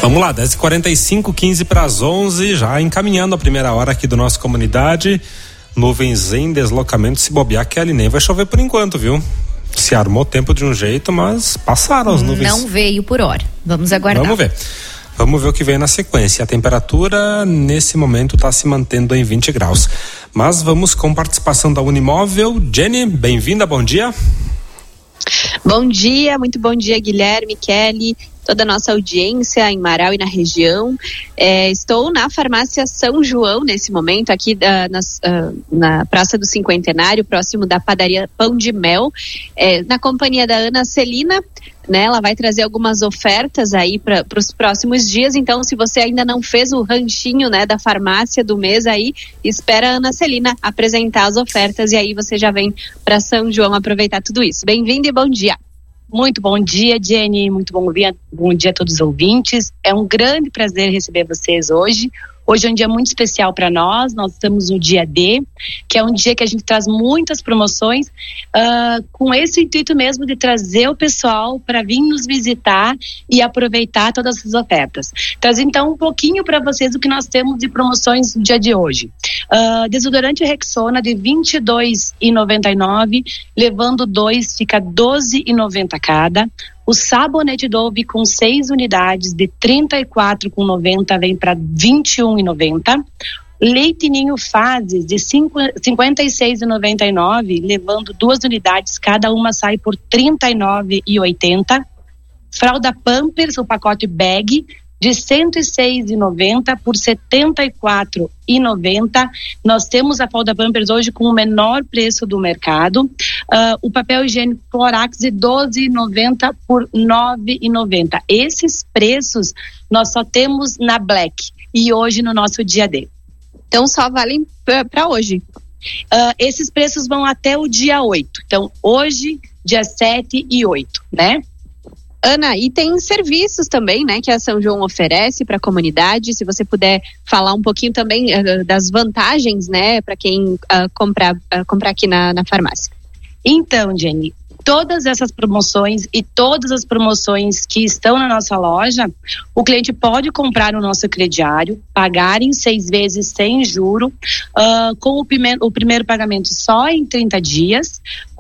Vamos lá, 10h45, 15 para as 11, já encaminhando a primeira hora aqui do nosso Comunidade. Nuvens em deslocamento, se bobear, que ali nem vai chover por enquanto, viu? Se armou tempo de um jeito, mas passaram as nuvens. Não veio por hora. Vamos aguardar. Vamos ver o que vem na sequência. A temperatura nesse momento está se mantendo em 20 graus. Mas vamos com participação da Unimóvel. Jenny, bem-vinda, bom dia. Bom dia, muito bom dia, Guilherme, Kelly, toda a nossa audiência em Marau e na região. Estou na farmácia São João nesse momento, aqui na Praça do Cinquentenário, próximo da padaria Pão de Mel, na companhia da Ana Celina, né? Ela vai trazer algumas ofertas aí para os próximos dias, então se você ainda não fez o ranchinho, né, da farmácia do mês aí, espera a Ana Celina apresentar as ofertas e aí você já vem para São João aproveitar tudo isso. Bem-vindo e bom dia. Muito bom dia, Jenny, muito bom dia a todos os ouvintes. É um grande prazer receber vocês hoje. Hoje é um dia muito especial para nós estamos no dia D, que é um dia que a gente traz muitas promoções, com esse intuito mesmo de trazer o pessoal para vir nos visitar e aproveitar todas essas ofertas. Trazer então um pouquinho para vocês o que nós temos de promoções no dia de hoje. Desodorante Rexona de R$ 22,99, levando 2 fica R$ 12,90 cada. O sabonete Dove com 6 unidades de R$ 34,90 vem para R$ 21,90. Leite Ninho Fases de R$ 56,99, levando 2 unidades, cada uma sai por R$ 39,80. Fralda Pampers, o pacote bag, de R$ 106,90 por R$ 74,90. Nós temos a fralda Pampers hoje com o menor preço do mercado. O papel higiênico Clorox de R$ 12,90 por R$ 9,90. Esses preços nós só temos na Black e hoje no nosso dia D. Então só valem para hoje. Esses preços vão até o dia 8. Então hoje, dia 7 e 8, né? Ana, e tem serviços também, né, que a São João oferece para a comunidade. Se você puder falar um pouquinho também das vantagens, né, para quem comprar aqui na farmácia. Então, Jenny, todas essas promoções e todas as promoções que estão na nossa loja, o cliente pode comprar no nosso crediário, pagar em 6 vezes sem juro, com o primeiro pagamento só em 30 dias.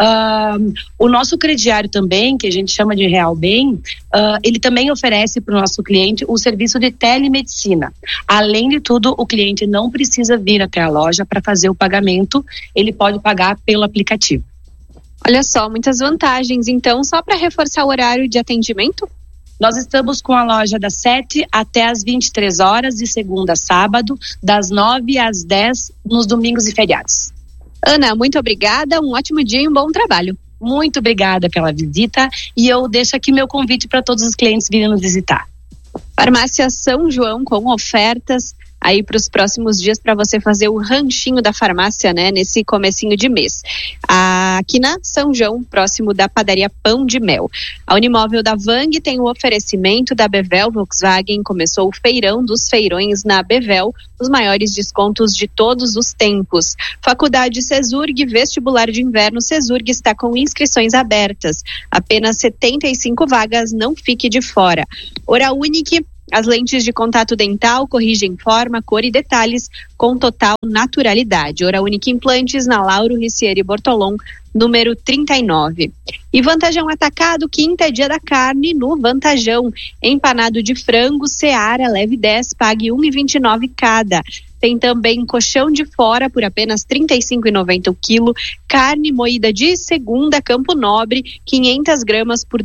O nosso crediário também, que a gente chama de Real Bem, ele também oferece para o nosso cliente o serviço de telemedicina. Além de tudo, o cliente não precisa vir até a loja para fazer o pagamento, ele pode pagar pelo aplicativo. Olha só, muitas vantagens. Então, só para reforçar o horário de atendimento? Nós estamos com a loja das 7 até as 23 horas, de segunda a sábado, das 9 às 10, nos domingos e feriados. Ana, muito obrigada, um ótimo dia e um bom trabalho. Muito obrigada pela visita e eu deixo aqui meu convite para todos os clientes virem nos visitar. Farmácia São João com ofertas aí para os próximos dias para você fazer o ranchinho da farmácia, né, nesse comecinho de mês. Aqui na São João, próximo da padaria Pão de Mel. A Unimóvel da Vang tem o oferecimento da Bevel Volkswagen. Começou o feirão dos feirões na Bevel, os maiores descontos de todos os tempos. Faculdade Cesurg, vestibular de inverno Cesurg está com inscrições abertas. Apenas 75 vagas, não fique de fora. Oral Unique, as lentes de contato dental corrigem forma, cor e detalhes com total naturalidade. Oral Unique Implantes na Lauro Ricieri Bortolom, número 39. E Vantajão Atacado, quinta é dia da carne no Vantajão. Empanado de frango, Seara, leve 10, pague 1,29 cada. Tem também colchão de fora por apenas R$ 35,90 o quilo. Carne moída de segunda, Campo Nobre, 500 gramas por R$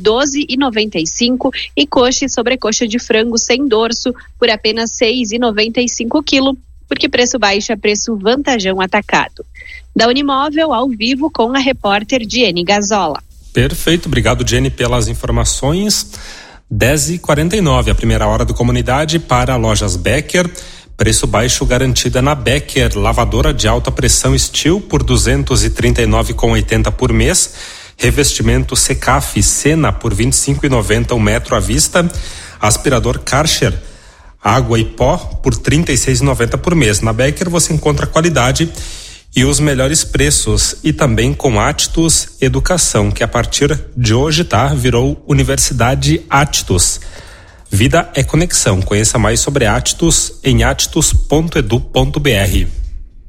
12,95. E coxa e sobrecoxa de frango sem dorso por apenas R$ 6,95 o quilo. Porque preço baixo é preço Vantajão Atacado. Da Unimóvel, ao vivo, com a repórter Jenny Gazola. Perfeito, obrigado, Jenny, pelas informações. 10h49, a primeira hora do Comunidade para Lojas Becker. Preço baixo garantida na Becker. Lavadora de alta pressão Steel por R$ 239,80 por mês. Revestimento Secaf Sena por R$ 25,90 o metro à vista. Aspirador Karcher água e pó por R$ 36,90 por mês. Na Becker você encontra qualidade e os melhores preços, e também com Attus Educação, que a partir de hoje virou Universidade Attus. Vida é conexão. Conheça mais sobre Atitus em atitus.edu.br.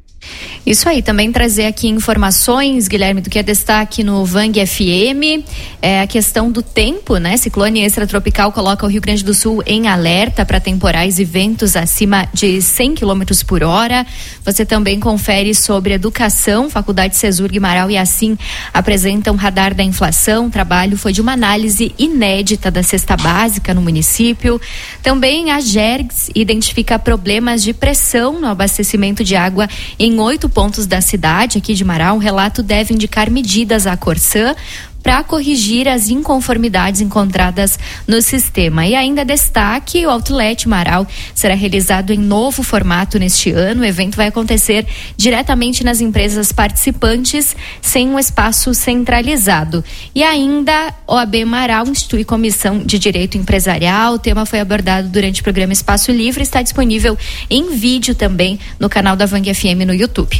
Isso aí, também trazer aqui informações, Guilherme, do que é destaque no Vang FM, a questão do tempo, né? Ciclone extratropical coloca o Rio Grande do Sul em alerta para temporais e ventos acima de 100 km por hora. Você também confere sobre educação, Faculdade Cesurg, Marau e Assim apresentam radar da inflação. O trabalho foi de uma análise inédita da cesta básica no município. Também a Gergs identifica problemas de pressão no abastecimento de água em 8 pontos da cidade aqui de Marau. O relato deve indicar medidas à Corsã para corrigir as inconformidades encontradas no sistema. E ainda destaque, o Outlet Marau será realizado em novo formato neste ano. O evento vai acontecer diretamente nas empresas participantes, sem um espaço centralizado. E ainda, OAB Marau institui comissão de direito empresarial. O tema foi abordado durante o programa Espaço Livre, está disponível em vídeo também no canal da Vang FM no YouTube.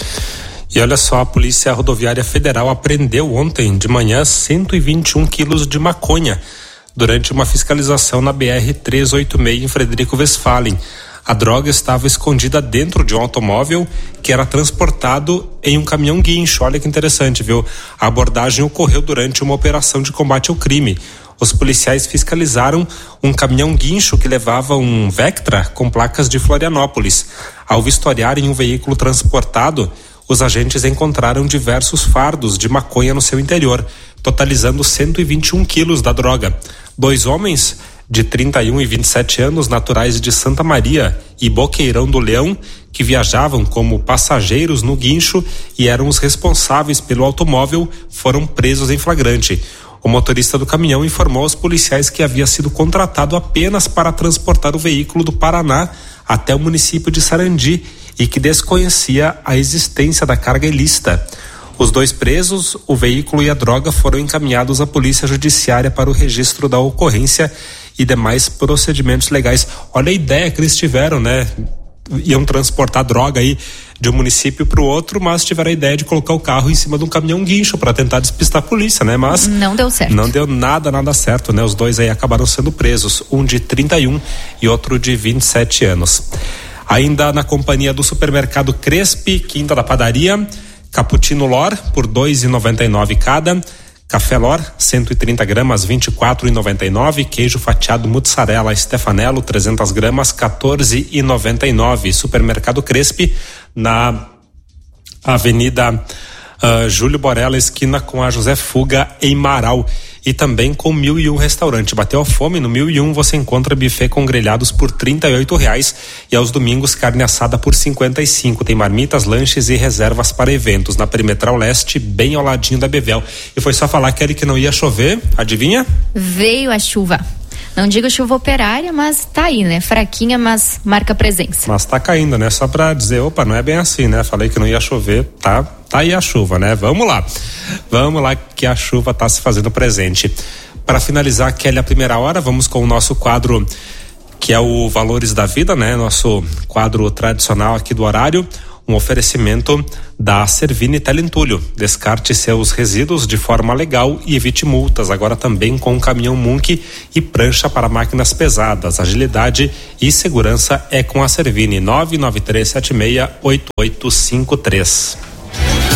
E olha só, a Polícia Rodoviária Federal apreendeu ontem de manhã 121 quilos de maconha durante uma fiscalização na BR-386 em Frederico Westphalen. A droga estava escondida dentro de um automóvel que era transportado em um caminhão guincho. Olha que interessante, viu? A abordagem ocorreu durante uma operação de combate ao crime. Os policiais fiscalizaram um caminhão guincho que levava um Vectra com placas de Florianópolis. Ao vistoriarem um veículo transportado, os agentes encontraram diversos fardos de maconha no seu interior, totalizando 121 quilos da droga. 2 homens de 31 e 27 anos, naturais de Santa Maria e Boqueirão do Leão, que viajavam como passageiros no guincho e eram os responsáveis pelo automóvel, foram presos em flagrante. O motorista do caminhão informou aos policiais que havia sido contratado apenas para transportar o veículo do Paraná até o município de Sarandi e que desconhecia a existência da carga ilícita. Os 2 presos, o veículo e a droga foram encaminhados à Polícia Judiciária para o registro da ocorrência e demais procedimentos legais. Olha a ideia que eles tiveram, né? Iam transportar droga aí de um município para o outro, mas tiveram a ideia de colocar o carro em cima de um caminhão guincho para tentar despistar a polícia, né? Mas não deu certo. Não deu nada certo, né? Os 2 aí acabaram sendo presos, um de 31 e outro de 27 anos. Ainda na companhia do supermercado Crespi, Quinta da Padaria, Cappuccino Lor por R$ 2,99 cada, Café Lor 130 gramas R$ 24,99, queijo fatiado mussarela Stefanello 300 gramas R$ 14,99. Supermercado Crespi na Avenida Júlio Borella, esquina com a José Fuga em Marau. E também com 1001 Restaurante. Bateu a fome? No 1001 você encontra buffet com grelhados por R$ 38,00 e aos domingos carne assada por R$ 55. Tem marmitas, lanches e reservas para eventos na Perimetral Leste, bem ao ladinho da Bevel. E foi só falar, Kelly, que não ia chover, adivinha? Veio a chuva. Não digo chuva operária, mas tá aí, né? Fraquinha, mas marca presença. Mas tá caindo, né? Só pra dizer, opa, não é bem assim, né? Falei que não ia chover, tá aí a chuva, né? Vamos lá que a chuva tá se fazendo presente. Para finalizar, Kelly, a primeira hora, vamos com o nosso quadro que é o Valores da Vida, né? Nosso quadro tradicional aqui do horário. Um oferecimento da Servini Telentulho. Descarte seus resíduos de forma legal e evite multas. Agora também com caminhão Munk e prancha para máquinas pesadas. Agilidade e segurança é com a Servini. 993768853.